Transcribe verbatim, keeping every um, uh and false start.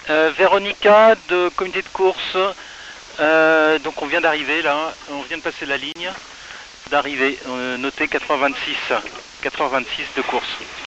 Euh, Véronica de comité de course. Euh, donc on vient d'arriver là, on vient de passer la ligne d'arrivée, euh, noté quatre heures vingt-six, quatre heures vingt-six de course.